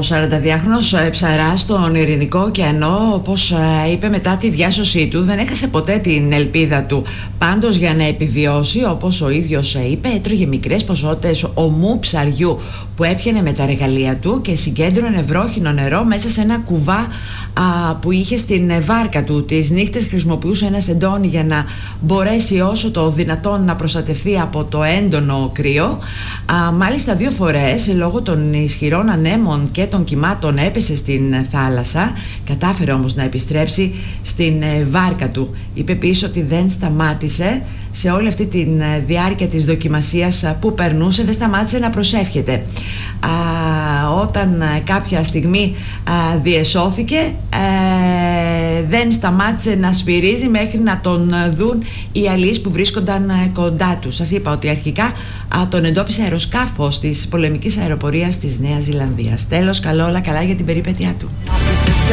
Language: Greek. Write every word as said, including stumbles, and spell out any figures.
σαρανταδυάχρονος ψαράς στον Ειρηνικό ωκεανό, όπως είπε μετά τη διάσωσή του, δεν έχασε ποτέ την ελπίδα του. Πάντως, για να επιβιώσει, όπως ο ίδιος είπε, έτρωγε μικρές ποσότητες ομού ψαριού που έπιανε με τα εργαλεία του και συγκέντρωνε βρόχινο νερό μέσα σε ένα κουβά α, που είχε στην βάρκα του. Τις νύχτες χρησιμοποιούσε ένα σεντόνι για να μπορέσει όσο το δυνατόν να προστατευτεί από το έντονο κρύο. Α, μάλιστα δύο φορές, λόγω των ισχυρών ανέμων και των κυμάτων, έπεσε στην θάλασσα. Κατάφερε όμως να επιστρέψει στην βάρκα του. Είπε πίσω ότι δεν σταμάτησε σε όλη αυτή τη διάρκεια της δοκιμασίας που περνούσε, δεν σταμάτησε να προσεύχεται. Α, όταν κάποια στιγμή α, διεσώθηκε, ε, δεν σταμάτησε να σφυρίζει μέχρι να τον δουν οι αλλοίς που βρίσκονταν κοντά του. Σας είπα ότι αρχικά α, τον εντόπισε αεροσκάφος της πολεμικής αεροπορίας της Νέας Ζηλανδίας. Τέλος, καλό, όλα καλά για την περιπέτειά του.